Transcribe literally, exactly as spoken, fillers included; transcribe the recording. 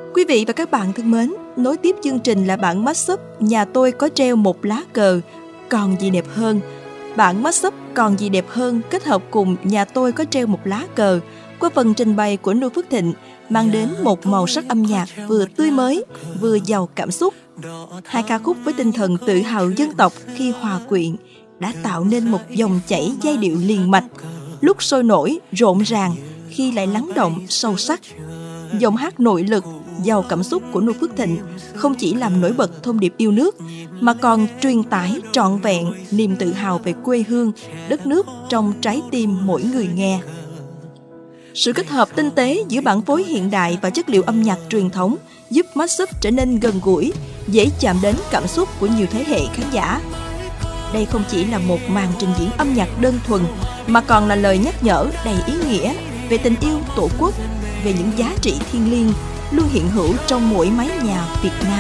Quý vị và các bạn thân mến, nối tiếp chương trình là bản mashup Nhà tôi có treo một lá cờ, còn gì đẹp hơn. Bản mashup Còn gì đẹp hơn kết hợp cùng Nhà tôi có treo một lá cờ qua phần trình bày của Noo Phước Thịnh mang đến một màu sắc âm nhạc vừa tươi mới, vừa giàu cảm xúc. Hai ca khúc với tinh thần tự hào dân tộc khi hòa quyện đã tạo nên một dòng chảy giai điệu liền mạch, lúc sôi nổi, rộn ràng, khi lại lắng động, sâu sắc. Giọng hát nội lực, giàu cảm xúc của Noo Phước Thịnh không chỉ làm nổi bật thông điệp yêu nước, mà còn truyền tải trọn vẹn niềm tự hào về quê hương, đất nước trong trái tim mỗi người nghe. Sự kết hợp tinh tế giữa bản phối hiện đại và chất liệu âm nhạc truyền thống giúp mashup trở nên gần gũi, dễ chạm đến cảm xúc của nhiều thế hệ khán giả. Đây không chỉ là một màn trình diễn âm nhạc đơn thuần, mà còn là lời nhắc nhở đầy ý nghĩa về tình yêu Tổ quốc, về những giá trị thiêng liêng luôn hiện hữu trong mỗi mái nhà Việt Nam.